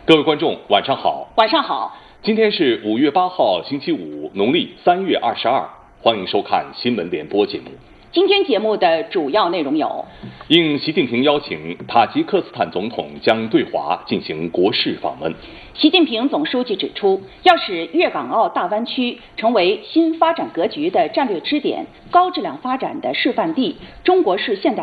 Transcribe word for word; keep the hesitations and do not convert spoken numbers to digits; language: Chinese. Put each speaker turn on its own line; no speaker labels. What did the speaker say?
各位观众，晚上好。
晚上好。
今天是五月八号，星期五，农历三月二十二。欢迎收看新闻联播节目。
今天节目的主要内容有：
应习近平邀请，塔吉克斯坦总统将对华进行国事访问。
习近平总书记指出，要使粤港澳大湾区成为新发展格局的战略支点、高质量发展的示范地、中国式现代